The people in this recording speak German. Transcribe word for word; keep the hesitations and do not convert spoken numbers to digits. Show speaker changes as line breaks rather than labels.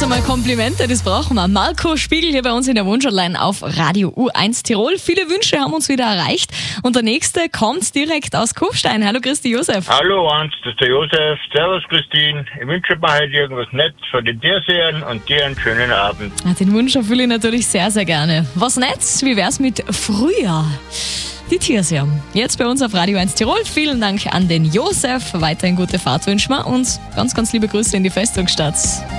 einmal Komplimente, das brauchen wir. Marco Spiegel hier bei uns in der Wunschhotline auf Radio U eins Tirol. Viele Wünsche haben uns wieder erreicht und der nächste kommt direkt aus Kufstein. Hallo Christi Josef.
Hallo Hans, das ist der Josef. Servus Christine. Ich wünsche mir heute irgendwas Nettes für den Tiersehen und dir einen schönen Abend.
Den Wunsch erfülle ich natürlich sehr, sehr gerne. Was Nettes, wie wär's mit Frühjahr? Die Tierseher. Jetzt bei uns auf Radio eins Tirol. Vielen Dank an den Josef. Weiterhin gute Fahrt wünschen wir und ganz, ganz liebe Grüße in die Festungsstadt.